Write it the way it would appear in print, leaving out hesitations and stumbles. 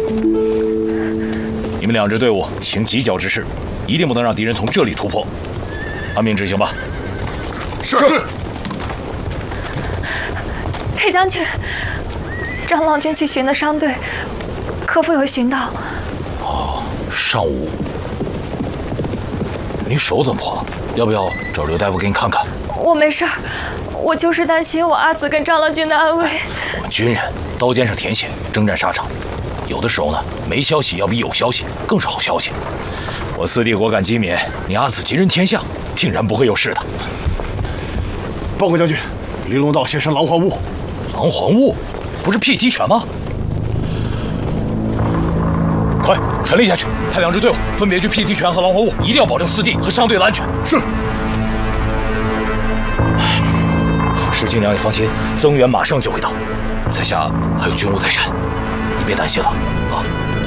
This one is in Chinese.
你们2支队伍行犄角之势，一定不能让敌人从这里突破。按命执行吧。 是。 裴将军，张郎君去寻的商队，可否有寻到？ 哦，上午。你手怎么破了？要不要找刘大夫给你看看？ 我没事儿，我就是担心我阿紫跟张郎君的安危。 我们军人刀尖上舔血，征战沙场，有的时候呢，没消息要比有消息更是好消息。我四弟果敢机敏，你阿紫吉人天相，定然不会有事的。 报告将军，玲珑道现身狼皇雾。 狼皇雾，不是辟敌犬吗？快传令下去，派2支队伍分别去辟敌犬和狼皇雾，一定要保证四弟和商队的安全。 是。 石敬瑯也放心，增援马上就会到。在下还有军务在身，你别担心了啊。